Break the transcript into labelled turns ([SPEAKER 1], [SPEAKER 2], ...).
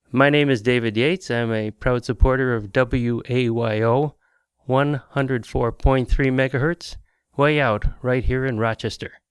[SPEAKER 1] My name is David Yates. I'm a proud supporter of WAYO 104.3 megahertz, way out right here in Rochester.